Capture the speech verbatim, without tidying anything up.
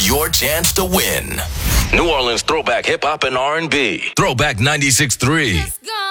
your chance to win. New Orleans throwback hip hop and R and B. Throwback ninety-six point three.